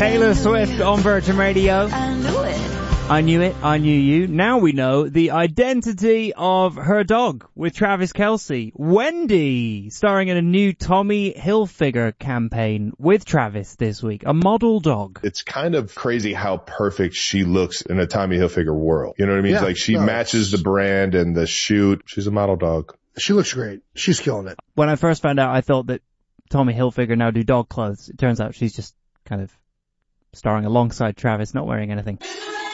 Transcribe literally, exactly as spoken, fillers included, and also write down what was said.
Taylor Swift on Virgin Radio. I knew it. I knew it, I knew you. Now we know the identity of her dog with Travis Kelce. Wendy, starring in a new Tommy Hilfiger campaign with Travis this week. A model dog. It's kind of crazy how perfect she looks in a Tommy Hilfiger world. You know what I mean? Yeah, It's like she no, matches the brand and the shoot. She's a model dog. She looks great. She's killing it. When I first found out, I thought that Tommy Hilfiger now do dog clothes. It turns out she's just kind of starring alongside Travis, not wearing anything.